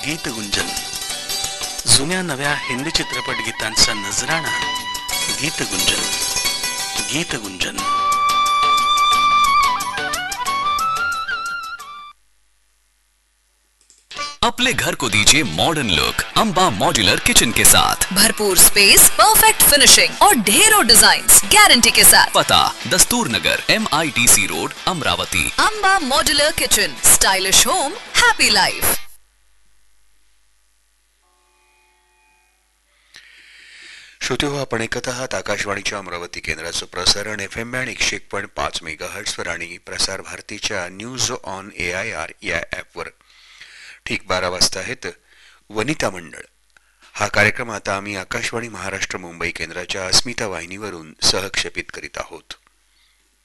गीत गुंजन, जुन्या नव्या हिंदी चित्रपट गीतांचा नजराणा. गीत गुंजन, गीत गुंजन. अपने घर को दीजिए modern look Amba modular kitchen के साथ. भरपूर स्पेस, परफेक्ट फिनिशिंग और ढेरों डिजाइन्स गारंटी के साथ. पता दस्तूर नगर MITC road Amravati. Amba modular kitchen, stylish home, happy life. श्रोते हो, आपण ऐकत आहात आकाशवाणीच्या अमरावती केंद्राचं प्रसारण FM बँड 101.5 मेगाहर्ट्झवर आणि प्रसार भारतीच्या न्यूज ऑन AIR या ॲपवर. ठीक 12 वाजता आहेत. वनिता मंडळ हा कार्यक्रम आता आम्ही आकाशवाणी महाराष्ट्र मुंबई केंद्राच्या अस्मिता वाहिनीवरून सहक्षेपित करीत आहोत.